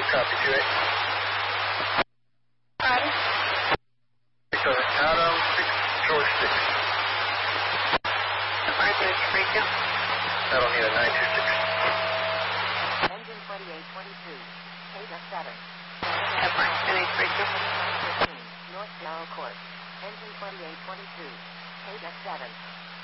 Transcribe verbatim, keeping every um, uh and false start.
Copy, two eight. Adam? six seven, Adam, six, George six. nine two three two. I don't need a nine two six. Engine twenty-eight twenty-two, K seven. F nine eight three two. North Narrow Court. Engine twenty-eight twenty-two, K seven.